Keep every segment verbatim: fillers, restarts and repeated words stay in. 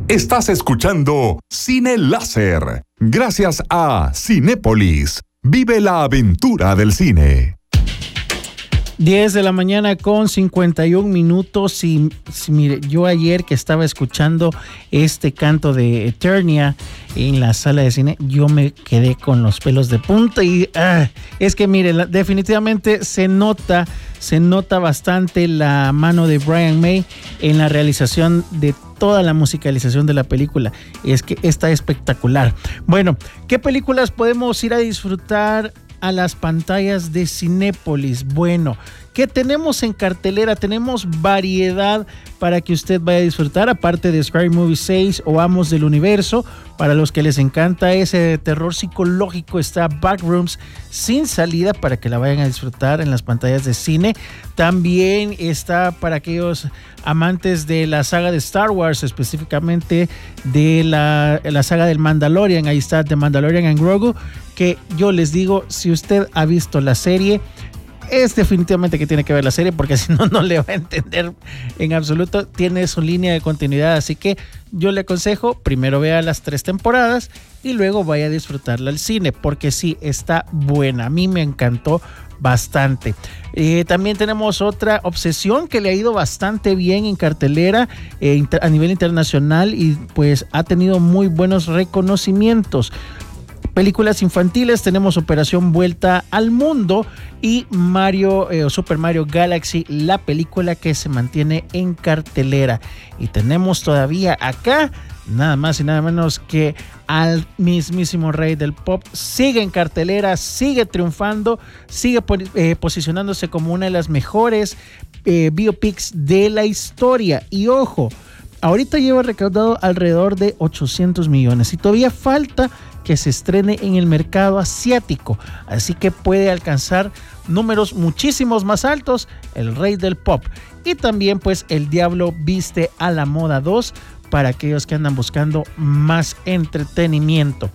Estás escuchando Cine Láser, gracias a Cinépolis. Vive la aventura del cine. diez de la mañana con cincuenta y un minutos y, y mire, yo ayer que estaba escuchando este canto de Eternia en la sala de cine, yo me quedé con los pelos de punta y ah, es que mire, la, definitivamente se nota, se nota bastante la mano de Brian May en la realización de toda la musicalización de la película. Es que está espectacular. Bueno, ¿qué películas podemos ir a disfrutar a las pantallas de Cinépolis? Bueno, ¿qué tenemos en cartelera? Tenemos variedad para que usted vaya a disfrutar, aparte de Scary Movie seis o Amos del Universo. Para los que les encanta ese terror psicológico, está Backrooms sin salida para que la vayan a disfrutar en las pantallas de cine. También está para aquellos amantes de la saga de Star Wars, específicamente de la, la saga del Mandalorian. Ahí está The Mandalorian and Grogu, que yo les digo, si usted ha visto la serie, es definitivamente que tiene que ver la serie, porque si no, no le va a entender en absoluto. Tiene su línea de continuidad, así que yo le aconsejo, primero vea las tres temporadas y luego vaya a disfrutarla al cine, porque sí, está buena. A mí me encantó bastante. Eh, también tenemos otra Obsesión que le ha ido bastante bien en cartelera eh, inter- a nivel internacional y pues ha tenido muy buenos reconocimientos. Películas infantiles, tenemos Operación Vuelta al Mundo y Mario eh, Super Mario Galaxy, la película que se mantiene en cartelera. Y tenemos todavía acá nada más y nada menos que al mismísimo rey del pop. Sigue en cartelera, sigue triunfando, sigue eh, posicionándose como una de las mejores eh, biopics de la historia. Y ojo, ahorita lleva recaudado alrededor de ochocientos millones y todavía falta que se estrene en el mercado asiático, así que puede alcanzar números muchísimos más altos el rey del pop. Y también pues El Diablo Viste a la Moda dos para aquellos que andan buscando más entretenimiento.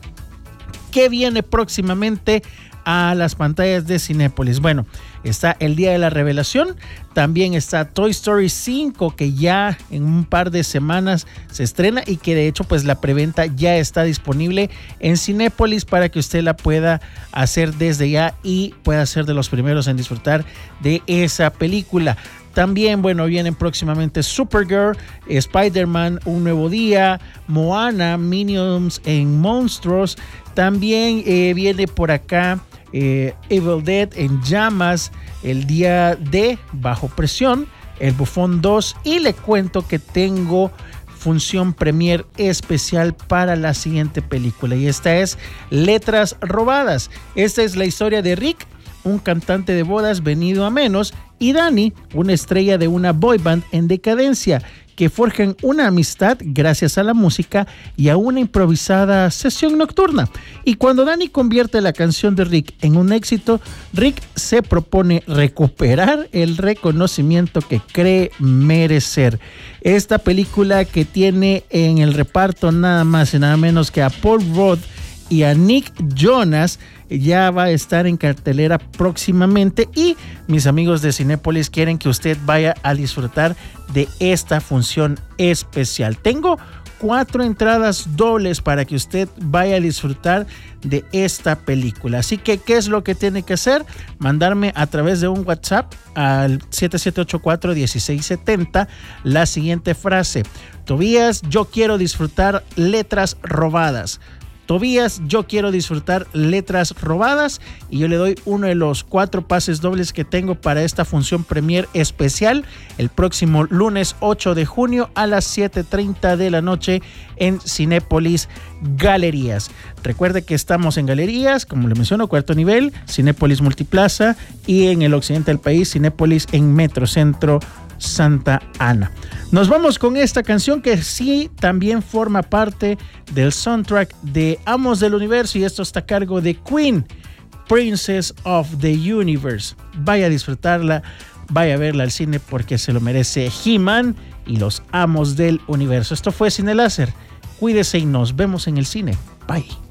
¿Qué viene próximamente a las pantallas de Cinépolis? Bueno, está El Día de la Revelación, también está Toy Story cinco, que ya en un par de semanas se estrena y que de hecho pues la preventa ya está disponible en Cinépolis para que usted la pueda hacer desde ya y pueda ser de los primeros en disfrutar de esa película. También, bueno, vienen próximamente Supergirl, Spider-Man, Un Nuevo Día, Moana, Minions en Monstruos. También eh, viene por acá eh, Evil Dead en Llamas, El Día de Bajo Presión, El Bufón dos. Y le cuento que tengo función premier especial para la siguiente película. Y esta es Letras Robadas. Esta es la historia de Rick, un cantante de bodas venido a menos, y Dani, una estrella de una boy band en decadencia, que forjan una amistad gracias a la música y a una improvisada sesión nocturna. Y cuando Dani convierte la canción de Rick en un éxito, Rick se propone recuperar el reconocimiento que cree merecer. Esta película, que tiene en el reparto nada más y nada menos que a Paul Rudd y a Nick Jonas, ya va a estar en cartelera próximamente y mis amigos de Cinépolis quieren que usted vaya a disfrutar de esta función especial. Tengo cuatro entradas dobles para que usted vaya a disfrutar de esta película. Así que, ¿qué es lo que tiene que hacer? Mandarme a través de un WhatsApp al siete siete ocho cuatro, uno seis siete cero la siguiente frase: Tobías, yo quiero disfrutar Letras Robadas. Tobías, yo quiero disfrutar Letras Robadas, y yo le doy uno de los cuatro pases dobles que tengo para esta función premier especial el próximo lunes ocho de junio a las siete treinta de la noche en Cinépolis Galerías. Recuerde que estamos en Galerías, como le menciono, cuarto nivel, Cinépolis Multiplaza, y en el occidente del país, Cinépolis en Metrocentro Santa Ana. Nos vamos con esta canción que sí también forma parte del soundtrack de Amos del Universo, y esto está a cargo de Queen, Princess of the Universe. Vaya a disfrutarla, vaya a verla al cine porque se lo merece He-Man y los Amos del Universo. Esto fue Cine Láser. Cuídese y nos vemos en el cine. Bye.